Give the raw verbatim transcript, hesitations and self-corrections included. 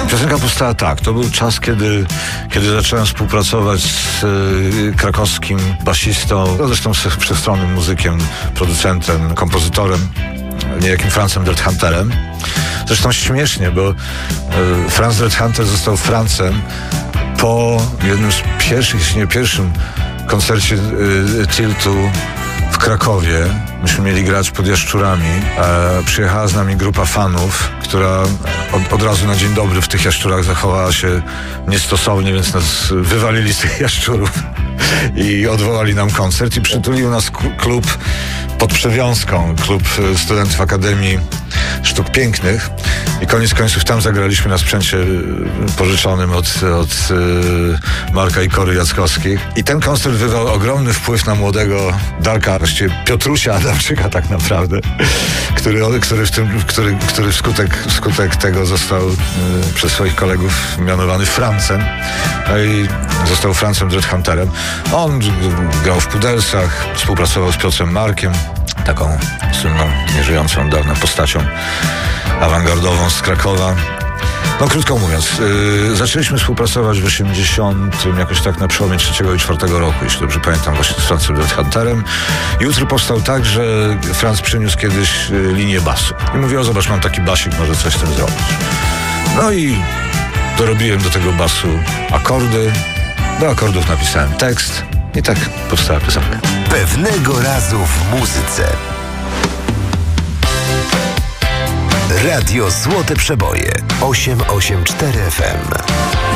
Piosenka powstała tak. To był czas, kiedy, kiedy zacząłem współpracować z y, krakowskim basistą, zresztą wszechstronnym muzykiem, producentem, kompozytorem, niejakim Francem Dirthunterem. Zresztą śmiesznie, bo y, Franz Dirthunter został Francem po jednym z pierwszych, jeśli nie pierwszym koncercie y, Tiltu w Krakowie. Myśmy mieli grać pod Jaszczurami. E, przyjechała z nami grupa fanów, która od, od razu na dzień dobry w tych Jaszczurach zachowała się niestosownie, więc nas wywalili z tych Jaszczurów i odwołali nam koncert i przytulił nas klub pod Przewiązką, klub studentów Akademii Sztuk Pięknych i koniec końców tam zagraliśmy na sprzęcie pożyczonym od, od y, Marka i Kory Jackowskich. I ten koncert wywarł ogromny wpływ na młodego Darka, właściwie Piotrusia Adamczyka tak naprawdę, który, który, w tym, który, który wskutek, wskutek tego został y, przez swoich kolegów mianowany Francem, no i został Francem Dirthunterem. On grał w Pudelsach, współpracował z Piotrem Markiem, taką słynną, nieżyjącą od dawna postacią awangardową z Krakowa. No krótko mówiąc, yy, zaczęliśmy współpracować w osiemdziesiątym, jakoś tak na przełomie trzeciego i czwartego roku, jeśli dobrze pamiętam, właśnie z Francem Dirthunterem. I utwór powstał tak, że Franz przyniósł kiedyś yy, linię basu. I mówił: o, zobacz, mam taki basik, może coś z tym zrobić. No i dorobiłem do tego basu akordy, do akordów napisałem tekst i tak powstała piosenka. Pewnego razu w muzyce. Radio Złote Przeboje osiem osiem cztery F M.